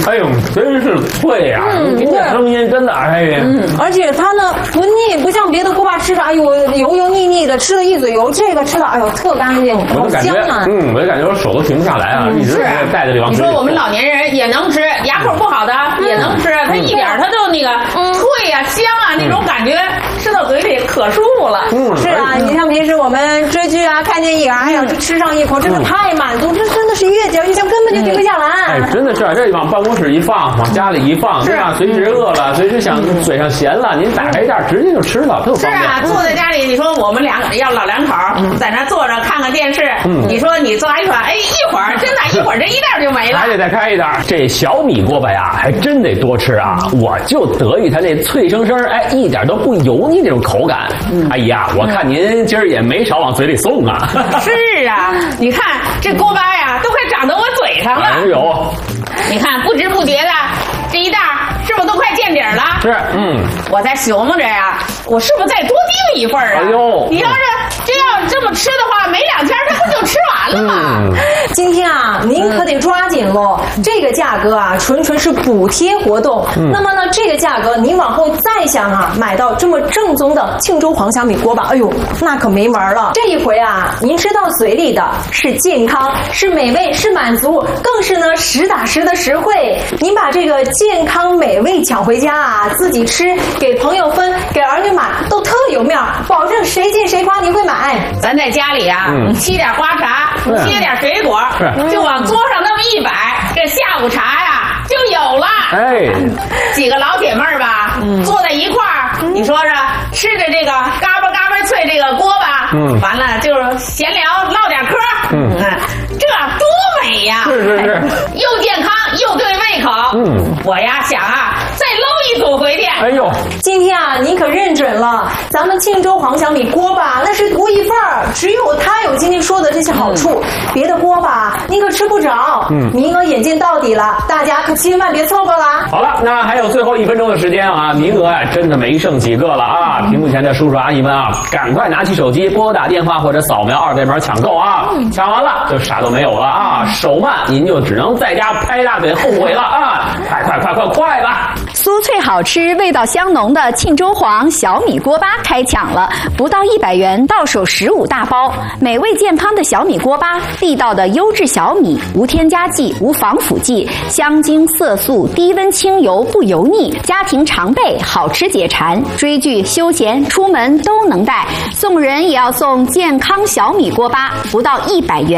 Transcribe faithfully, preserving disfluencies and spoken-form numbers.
哎呦，真是脆呀！嗯，您这声音真的，哎呀， 嗯，而且它呢不腻，不像别的锅巴吃着，哎呦油油腻腻的，吃了一嘴油，这个吃的哎呦特干净，好香啊！ 嗯，我就感觉我手都停不下来啊，一直带着这往你说我们老年人也能吃，牙口不好的也能吃，它一点它就那个脆呀、香啊那种感觉，吃到嘴里可舒服了。 嗯，是啊，你像平时我们追剧啊、看电影，哎呀，就吃上一口，真的太满足，这真的是越嚼越香，根本就停不下来。 哎，真的是啊，这往办公室一放，往家里一放，对吧？随时饿了，随时想嘴上咸了，您打开一袋直接就吃了，特方便。 是啊，坐在家里，你说我们两个要老两口在那坐着看看电视，你说你抓一串，哎，一会儿真的，一会儿这一袋就没了。 还得再开一袋。这小米锅巴呀，还真得多吃啊！我就得意它那脆生生，哎，一点都不油腻那种口感。阿姨啊，我看您今儿也没少往嘴里送啊。 是啊，你看这锅巴呀，都快长到我嘴上了。 哎呦， 你看不知不觉的这一袋是不是都快见底了？ 是，嗯， 我在琢磨着呀，我是不是再多订一份啊？ 哎呦， 你要是这要这么吃的话，没两天它不就吃完了吗？ 嗯、 今天啊，您可得抓紧喽！嗯、这个价格啊，纯纯是补贴活动。嗯、那么呢，这个价格您往后再想啊，买到这么正宗的庆州黄小米锅巴，哎呦，那可没门了！这一回啊，您吃到嘴里的是健康，是美味，是满足，更是呢实打实的实惠。您把这个健康美味抢回家啊，自己吃，给朋友分，给儿女买，都特有面儿，保证谁见谁夸您会买。 咱在家里啊，嗯、沏点花茶，切点水果，就往桌上那么一摆，这下午茶呀就有了。哎，几个老铁妹儿吧，嗯、坐在一块儿，你说说，吃着这个嘎巴嘎巴脆这个锅巴，嗯、完了就是闲聊唠点嗑，嗯，这多美呀！ 是是是， 又健康又对胃口。嗯，我呀想啊，再搂一组回去。 哎呦， 今天啊，您可认准了，咱们庆州黄小米锅巴那是独一份儿，只有它有今天说的这些好处，嗯、别的锅巴您可吃不着。嗯，名额眼见到底了，大家可千万别错过了。 好了，那还有最后一分钟的时间啊，名额啊真的没剩几个了啊！屏幕前的叔叔阿姨们啊，赶快拿起手机拨打电话或者扫描二维码抢购啊！嗯、抢完了就啥都没有了啊！手慢您就只能在家拍大腿后悔了啊！快快快快快吧！ 酥脆好吃、味道香浓的庆州黄小米锅巴开抢了，不到一百元到手十五大包，美味健康的小米锅巴，地道的优质小米，无添加剂、无防腐剂，香精色素，低温清油不油腻，家庭常备，好吃解馋，追剧、休闲、出门都能带，送人也要送健康小米锅巴，不到一百元。